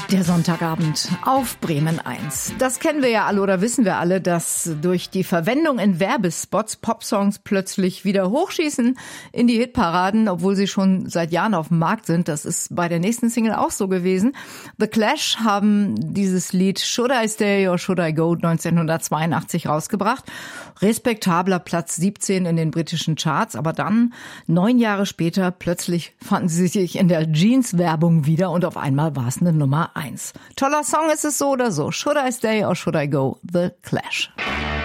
Der Sonntagabend auf Bremen 1. Das kennen wir ja alle oder wissen wir alle, dass durch die Verwendung in Werbespots Popsongs plötzlich wieder hochschießen in die Hitparaden, obwohl sie schon seit Jahren auf dem Markt sind. Das ist bei der nächsten Single auch so gewesen. The Clash haben dieses Lied Should I Stay or Should I Go 1982 rausgebracht. Respektabler Platz 17 in den britischen Charts, aber dann 9 Jahre später plötzlich fanden sie sich in der Jeans-Werbung wieder und auf einmal war es eine Nummer 1. Toller Song ist es so oder so. Should I Stay or Should I Go? The Clash.